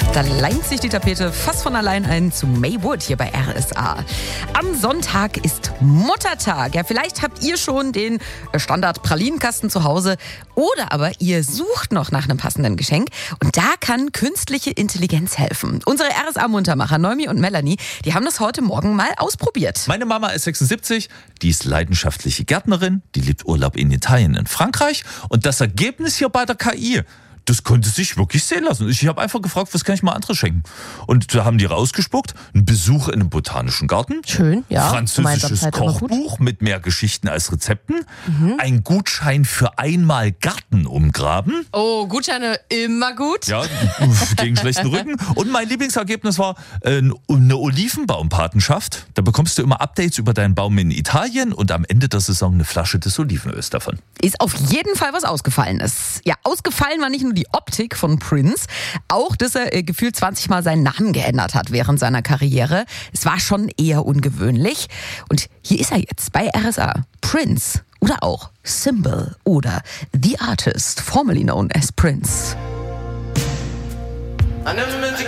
Da leimt sich die Tapete fast von allein ein zu Mae Wood hier bei RSA. Am Sonntag ist Muttertag. Ja, vielleicht habt ihr schon den Standard-Pralinenkasten zu Hause oder aber ihr sucht noch nach einem passenden Geschenk. Und da kann künstliche Intelligenz helfen. Unsere RSA-Muntermacher Noemi und Melanie, die haben das heute Morgen mal ausprobiert. Meine Mama ist 76, die ist leidenschaftliche Gärtnerin, die liebt Urlaub in Italien, in Frankreich. Und das Ergebnis hier bei der KI, das konnte sich wirklich sehen lassen. Ich habe einfach gefragt, was kann ich mal anderes schenken? Und da haben die rausgespuckt, ein Besuch in einem botanischen Garten. Schön, ja. Französisches Kochbuch mit mehr Geschichten als Rezepten. Ein Gutschein für einmal Garten umgraben. Oh, Gutscheine immer gut. Ja, gegen schlechten Rücken. Und mein Lieblingsergebnis war eine Olivenbaumpatenschaft. Da bekommst du immer Updates über deinen Baum in Italien und am Ende der Saison eine Flasche des Olivenöls davon. Ist auf jeden Fall was Ausgefallenes. Ja, ausgefallen war nicht nur die Optik von Prince, auch, dass er gefühlt 20 Mal seinen Namen geändert hat während seiner Karriere. Es war schon eher ungewöhnlich. Und hier ist er jetzt bei RSA. Prince oder auch Symbol oder The Artist, formerly known as Prince. I never meant to